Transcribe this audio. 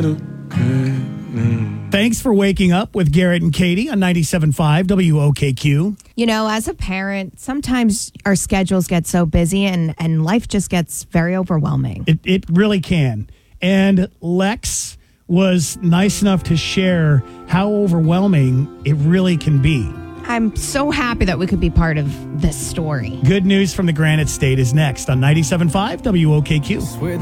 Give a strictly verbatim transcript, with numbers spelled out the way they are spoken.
Thanks for waking up with Garrett and Katie on ninety-seven point five W O K Q. You know, as a parent, sometimes our schedules get so busy and, and life just gets very overwhelming. It, it really can. And Lex was nice enough to share how overwhelming it really can be. I'm so happy that we could be part of this story. Good news from the Granite State is next on ninety-seven point five W O K Q.